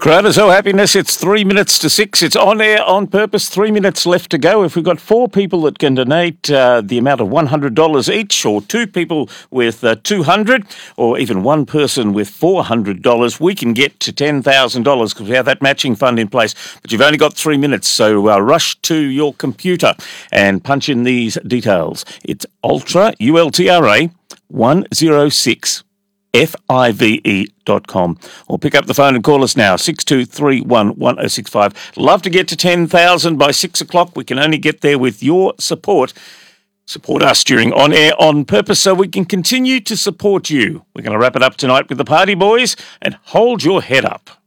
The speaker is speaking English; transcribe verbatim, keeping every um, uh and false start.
Crowd is so happiness. It's three minutes to six. It's on air on purpose. Three minutes left to go. If we've got four people that can donate uh, the amount of one hundred dollars each, or two people with uh, two hundred dollars, or even one person with four hundred dollars, we can get to ten thousand dollars because we have that matching fund in place. But you've only got three minutes, so uh, rush to your computer and punch in these details. It's Ultra, U L T R A, one oh six F I V E dot com, or pick up the phone and call us now, six two three one, one oh six five. Love to get to ten thousand by six o'clock. We can only get there with your support. Support us during On Air On Purpose so we can continue to support you. We're going to wrap it up tonight with the Party Boys, and hold your head up.